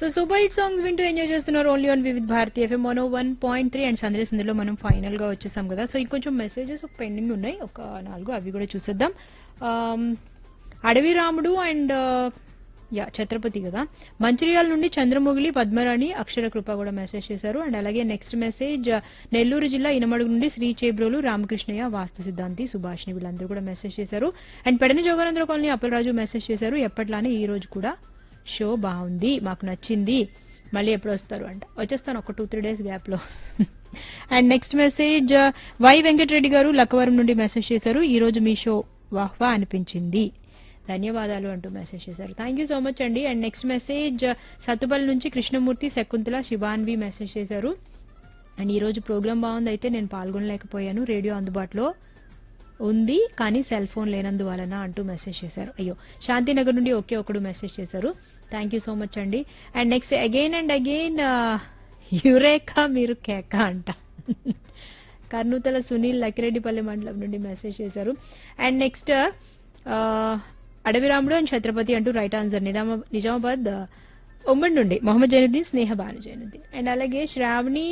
So super hit songs వింటూ enjoy చేస్తున్నారు only on Vividh Bharati FM 101.3 and సందేశంలో మనం ఫైనల్ గా వచ్చేసాం కదా. సో ఇంకొంచెం మెసేజెస్ పెండింగ్ ఉన్నాయి, ఒక 4 అవి కూడా చూసేద్దాం. అడవి రాముడు అండ్ ఛత్రపతి కదా, మంచిర్యాల నుండి చంద్రమొగిలి పద్మరాణి అక్షర కృప కూడా మెసేజ్ చేశారు. అండ్ అలాగే నెక్స్ట్ మెసేజ్ నెల్లూరు జిల్లా ఇనమడుగు నుండి శ్రీ చేబ్రోలు రామకృష్ణయ్య వాస్తు సిద్ధాంతి సుభాష్ని వీళ్ళందరూ కూడా మెసేజ్ చేశారు. అండ్ పెడని జోగానంద్ర కాలనీ అప్పలరాజు మెసేజ్ చేశారు. ఎప్పట్లానే ఈ రోజు కూడా షో బాగుంది, మాకు నచ్చింది, మళ్ళీ ఎప్పుడు వస్తారు అంట. వచ్చేస్తాను ఒక 2-3 days గ్యాప్ లో. And next message why Venkatareddy గారు లక్కవరం నుండి మెసేజ్ చేశారు. ఈ రోజు మీ షో వాహ్వా అనిపించింది, ధన్యవాదాలు అంటూ మెసేజ్ చేశారు. థ్యాంక్ యూ సో మచ్ అండి. అండ్ నెక్స్ట్ మెసేజ్ సత్తుపల్లి నుంచి కృష్ణమూర్తి శకుంతల శివాన్వి మెసేజ్ చేశారు. అండ్ ఈ రోజు ప్రోగ్రామ్ బాగుంది, అయితే నేను పాల్గొనలేకపోయాను, రేడియో అందుబాటులో ఉంది కానీ సెల్ ఫోన్ లేనందువలన అంటూ మెసేజ్ చేశారు. అయ్యో, శాంతినగర్ నుండి ఒకే ఒకడు మెసేజ్ చేశారు. థ్యాంక్ యూ సో మచ్ అండి. And next again and again Eureka మీరు కేక అంట. కర్నూతల సునీల్ లక్కిరెడ్డిపల్లి మండలం నుండి మెసేజ్ చేశారు. And next Adavi Ramudu and Chhatrapati అంటూ రైట్ ఆన్సర్ నిజామాబాద్ ఉమ్మడి నుండి మొహమ్మద్ జైనుద్దీన్ స్నేహ భాను జైనుద్దీన్. అండ్ అలాగే శ్రావణి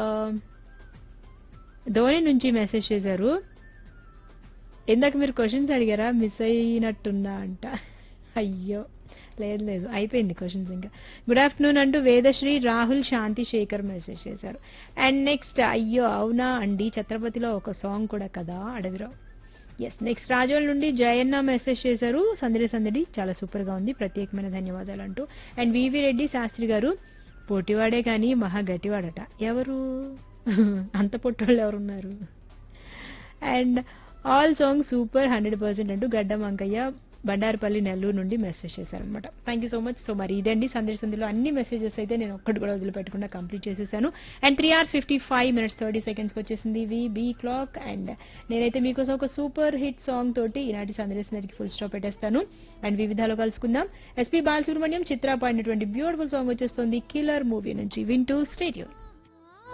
ధోని నుంచి మెసేజ్ చేశారు. ఇందాక మీరు క్వశ్చన్స్ అడిగారా, మిస్ అయినట్టున్నా అంట. అయ్యో లేదు అయిపోయింది క్వశ్చన్స్ ఇంకా. గుడ్ ఆఫ్టర్నూన్ అంటూ వేదశ్రీ రాహుల్ శాంతి శేఖర్ మెసేజ్ చేశారు. అండ్ నెక్స్ట్ అయ్యో అవునా అండి, ఛత్రపతిలో ఒక సాంగ్ కూడా కదా అడవిరావు. ఎస్, నెక్స్ట్ రాజోల్ నుండి జయన్న మెసేజ్ చేశారు. సందడి చాలా సూపర్ గా ఉంది, ప్రత్యేకమైన ధన్యవాదాలు అంటూ. అండ్ వివి రెడ్డి శాస్త్రి గారు పోటీవాడే కానీ మహా గట్టివాడట, ఎవరు అంత పొట్టోళ్ళు ఎవరున్నారు. అండ్ ఆల్ సాంగ్ సూపర్ 100% అంటూ గడ్డం అంకయ్య బండారపల్లి నెల్లూరు నుండి మెసేజ్ చేశారనమాట. Thank you so much. So మరి ఇదండి సందేశంలో అన్ని మెసేజెస్ అయితే నేను ఒక్కటి కూడా వదిలిపెట్టకుండా కంప్లీట్ చేసేసాను. అండ్ 3 hours 55 minutes 30 seconds వచ్చేసింది బీ క్లాక్. అండ్ నేనైతే మీకోసం ఒక సూపర్ హిట్ సాంగ్ తోటి ఈనాటి సందేశానికి ఫుల్ స్టాప్ పెట్టేస్తాను. అండ్ వివిధాలో కలుసుకుందాం. ఎస్పీ బాలసుబ్రహ్మణ్యం చిత్ర పాడినటువంటి బ్యూటిఫుల్ సాంగ్ వచ్చేస్తుంది కిల్లర్ మూవీ నుంచి. వింటూ స్టే ట్యూన్.